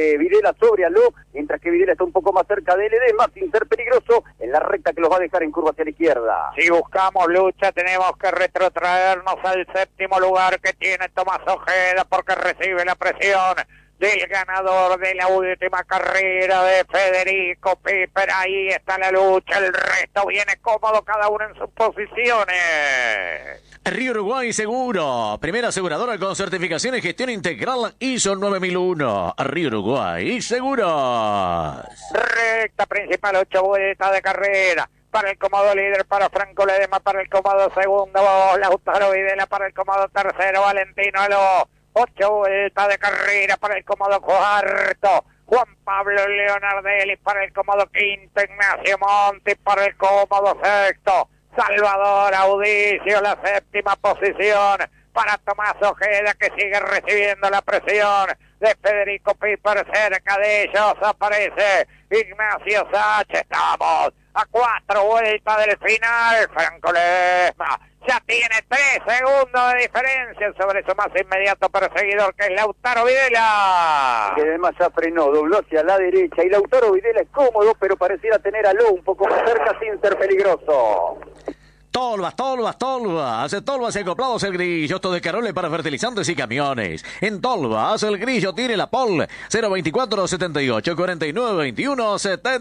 de Videla sobre Aló, mientras que Videla está un poco más cerca de Ledesma, sin ser peligroso, en la recta que los va a dejar en curva hacia la izquierda. Si buscamos lucha, tenemos que retrotraernos al séptimo lugar que tiene Tomás Ojeda, porque recibe la presión del ganador de la última carrera de Federico Piper. Ahí está la lucha, el resto viene cómodo, cada uno en sus posiciones. Río Uruguay Seguro, primera aseguradora con certificación y gestión integral ISO 9001. Río Uruguay Seguros. Recta principal, 8 vueltas de carrera. Para el cómodo líder, para Franco Ledesma, para el cómodo segundo, Lautaro Videla, para el cómodo tercero, Valentino Aló. 8 vueltas de carrera para el cómodo cuarto. Juan Pablo Leonardelli para el cómodo quinto. Ignacio Monti para el cómodo sexto. Salvador Audicio, la séptima posición. Para Tomás Ojeda, que sigue recibiendo la presión de Federico Piper. Cerca de ellos aparece Ignacio Sacha. Estamos a 4 vueltas del final. Franco Ledesma ya tiene 3 segundos de diferencia sobre su más inmediato perseguidor, que es Lautaro Videla. Que además ya frenó, dobló hacia la derecha y Lautaro Videla es cómodo, pero pareciera tener a Aló un poco más cerca sin ser peligroso. Tolvas, hace Tolvas y acoplados el grillo, todo de Carole para fertilizantes y camiones. En Tolvas el grillo tiene la POL 024 78 49 21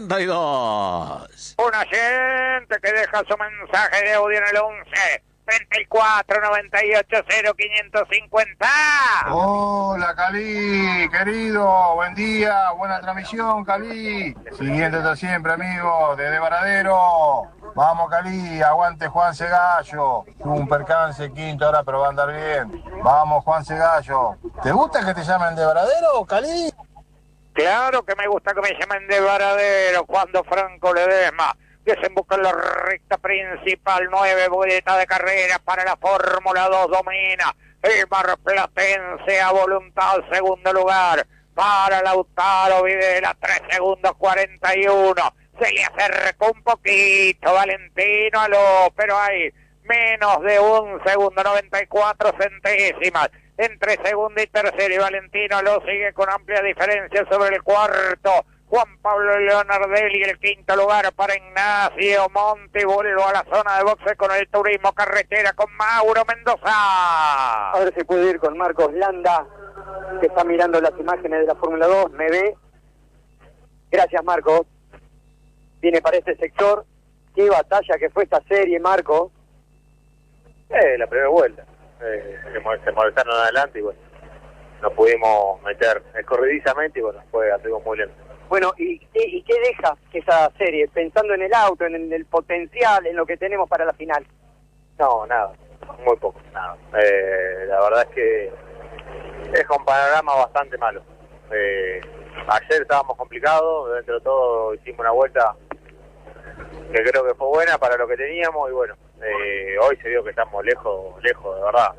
72. Un oyente que deja su mensaje de audio en el 11 34 98 0550. Hola Cali, querido, buen día, buena transmisión Cali. Siguiéndote siempre, amigo, desde Varadero. Vamos Cali, aguante Juan Segallo. Tuvo un percance quinto ahora, pero va a andar bien. Vamos Juan Segallo. ¿Te gusta que te llamen de Varadero, Cali? Claro que me gusta que me llamen de Varadero cuando Franco Ledesma desemboca en la recta principal. 9 vueltas de carrera para la Fórmula 2, domina el marplatense a voluntad. Segundo lugar para Lautaro Videla, 3 segundos 41. Se le acercó un poquito Valentino Aló, pero hay menos de un segundo, 94 centésimas entre segundo y tercero, y Valentino Aló sigue con amplia diferencia sobre el cuarto. Juan Pablo Leonardelli, el quinto lugar para Ignacio Monti. Vuelvo a la zona de boxe con el turismo carretera con Mauro Mendoza. Ahora se puede ir con Marcos Landa, que está mirando las imágenes de la Fórmula 2, me ve. Gracias, Marcos. Viene para este sector. Qué batalla que fue esta serie, Marcos. La primera vuelta. Se molestaron adelante y bueno, nos pudimos meter escorridizamente y bueno, fue algo muy lento. Bueno, ¿y qué deja esa serie? Pensando en el auto, en el potencial, en lo que tenemos para la final. No, nada, muy poco, nada. La verdad es que es un panorama bastante malo. Ayer estábamos complicados, dentro de todo hicimos una vuelta que creo que fue buena para lo que teníamos y bueno, hoy se vio que estamos lejos, de verdad.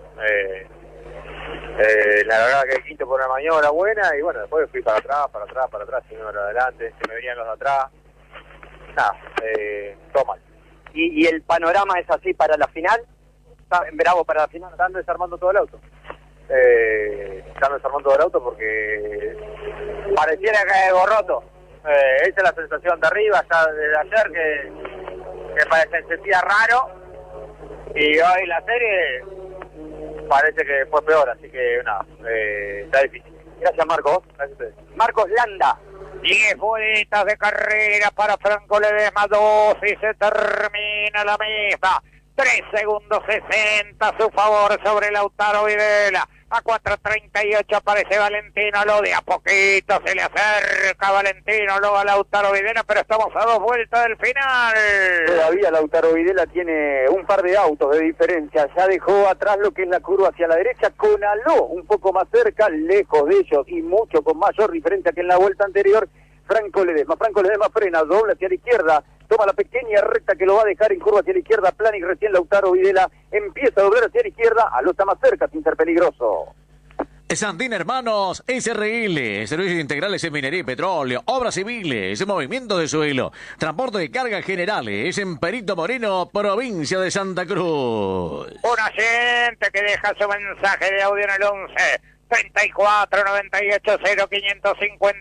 La verdad que el quinto por una maniobra buena y bueno, después fui para atrás, y no para adelante, se me venían los de atrás. Nada, todo mal. ¿Y el panorama es así para la final? ¿Está bravo para la final? Están desarmando todo el auto. Están desarmando todo el auto porque pareciera que es borroto. Esa es la sensación de arriba, ya desde ayer que se sentía raro y hoy la serie parece que fue peor, así que nada, está difícil. Gracias, Marcos. Gracias a ustedes. Marcos Landa. 10 vueltas de carrera para Franco Ledesma, 2 y se termina la misma. 3 segundos 60 a su favor sobre Lautaro Videla. A 4.38 aparece Valentino Aló, de a poquito se le acerca Valentino Aló a Lautaro Videla, pero estamos a 2 vueltas del final. Todavía Lautaro Videla tiene un par de autos de diferencia, ya dejó atrás lo que es la curva hacia la derecha, con Aló un poco más cerca, lejos de ellos y mucho con mayor diferencia que en la vuelta anterior. Franco Ledesma frena, dobla hacia la izquierda, toma la pequeña recta que lo va a dejar en curva hacia la izquierda, plana y recién Lautaro Videla empieza a doblar hacia la izquierda, Aló está más cerca sin ser peligroso. Sandín Hermanos, SRL, servicios integrales en minería y petróleo, obras civiles, movimiento de suelo, transporte de cargas generales en Perito Moreno, provincia de Santa Cruz. Un oyente que deja su mensaje de audio en el 11 34 98 0550.